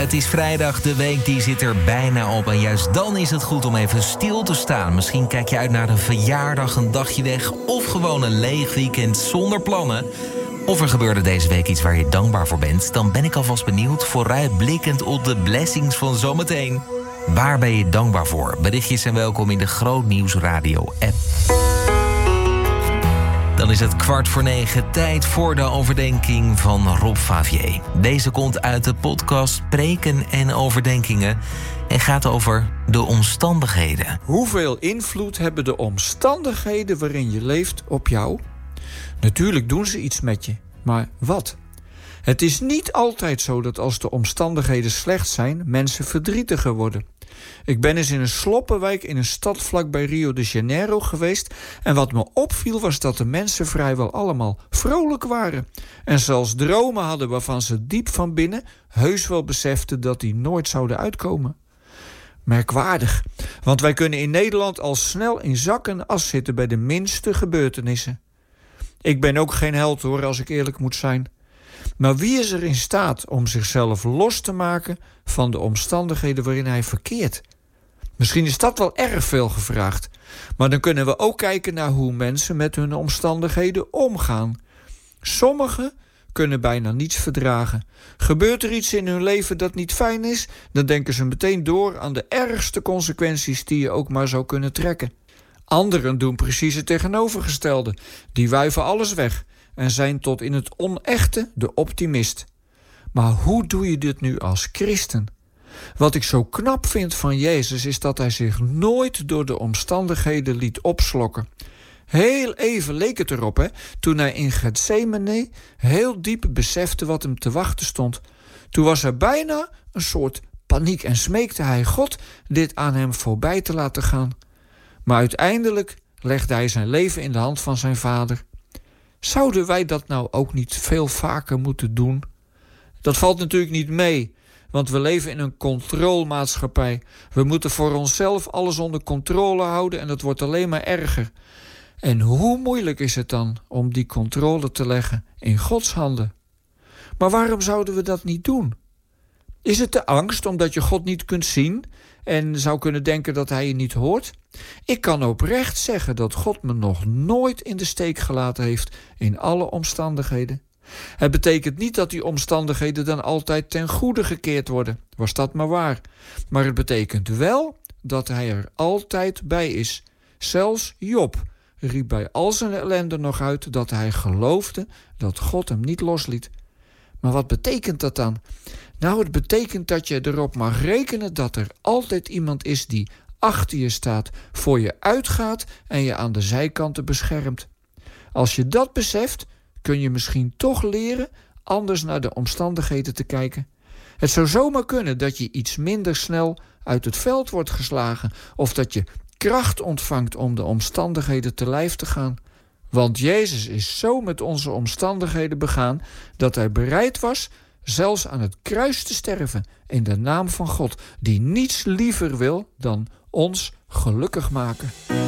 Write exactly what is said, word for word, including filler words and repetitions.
Het is vrijdag, de week die zit er bijna op. En juist dan is het goed om even stil te staan. Misschien kijk je uit naar een verjaardag, een dagje weg... of gewoon een leeg weekend zonder plannen. Of er gebeurde deze week iets waar je dankbaar voor bent. Dan ben ik alvast benieuwd, vooruitblikkend op de blessings van zometeen. Waar ben je dankbaar voor? Berichtjes zijn welkom in de Grootnieuws Radio-app. Dan is het kwart voor negen, tijd voor de overdenking van Rob Favier. Deze komt uit de podcast Preken en Overdenkingen en gaat over de omstandigheden. Hoeveel invloed hebben de omstandigheden waarin je leeft op jou? Natuurlijk doen ze iets met je, maar wat? Het is niet altijd zo dat als de omstandigheden slecht zijn, mensen verdrietiger worden. Ik ben eens in een sloppenwijk in een stad vlakbij Rio de Janeiro geweest en wat me opviel was dat de mensen vrijwel allemaal vrolijk waren. En zelfs dromen hadden waarvan ze diep van binnen heus wel beseften dat die nooit zouden uitkomen. Merkwaardig, want wij kunnen in Nederland al snel in zak en as zitten bij de minste gebeurtenissen. Ik ben ook geen held hoor, als ik eerlijk moet zijn. Maar wie is er in staat om zichzelf los te maken van de omstandigheden waarin hij verkeert? Misschien is dat wel erg veel gevraagd. Maar dan kunnen we ook kijken naar hoe mensen met hun omstandigheden omgaan. Sommigen kunnen bijna niets verdragen. Gebeurt er iets in hun leven dat niet fijn is, dan denken ze meteen door aan de ergste consequenties die je ook maar zou kunnen trekken. Anderen doen precies het tegenovergestelde. Die wuiven alles weg en zijn tot in het onechte de optimist. Maar hoe doe je dit nu als christen? Wat ik zo knap vind van Jezus is dat hij zich nooit door de omstandigheden liet opslokken. Heel even leek het erop, hè, toen hij in Getsemane heel diep besefte wat hem te wachten stond. Toen was er bijna een soort paniek en smeekte hij God dit aan hem voorbij te laten gaan. Maar uiteindelijk legde hij zijn leven in de hand van zijn vader. Zouden wij dat nou ook niet veel vaker moeten doen? Dat valt natuurlijk niet mee, want we leven in een controlemaatschappij. We moeten voor onszelf alles onder controle houden en dat wordt alleen maar erger. En hoe moeilijk is het dan om die controle te leggen in Gods handen? Maar waarom zouden we dat niet doen? Is het de angst omdat je God niet kunt zien en zou kunnen denken dat hij je niet hoort? Ik kan oprecht zeggen dat God me nog nooit in de steek gelaten heeft in alle omstandigheden. Het betekent niet dat die omstandigheden dan altijd ten goede gekeerd worden. Was dat maar waar. Maar het betekent wel dat hij er altijd bij is. Zelfs Job riep bij al zijn ellende nog uit dat hij geloofde dat God hem niet losliet. Maar wat betekent dat dan? Nou, het betekent dat je erop mag rekenen dat er altijd iemand is die achter je staat, voor je uitgaat en je aan de zijkanten beschermt. Als je dat beseft, kun je misschien toch leren anders naar de omstandigheden te kijken. Het zou zomaar kunnen dat je iets minder snel uit het veld wordt geslagen of dat je kracht ontvangt om de omstandigheden te lijf te gaan. Want Jezus is zo met onze omstandigheden begaan dat hij bereid was zelfs aan het kruis te sterven in de naam van God, die niets liever wil dan ons gelukkig maken.